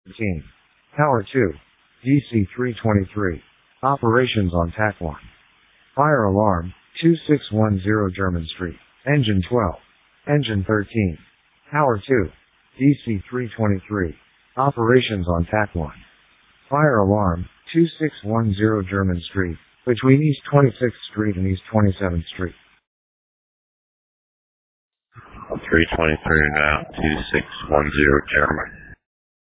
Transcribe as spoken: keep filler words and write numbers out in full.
Team. Tower two. D C three twenty-three. Operations on T A C one. Fire alarm, two six one zero German Street. Engine twelve. Engine thirteen. Tower two. D C three twenty-three. Operations on T A C one. Fire alarm, two six one zero German Street, between East twenty-sixth Street and East twenty-seventh Street. three twenty-three now, two six one zero German.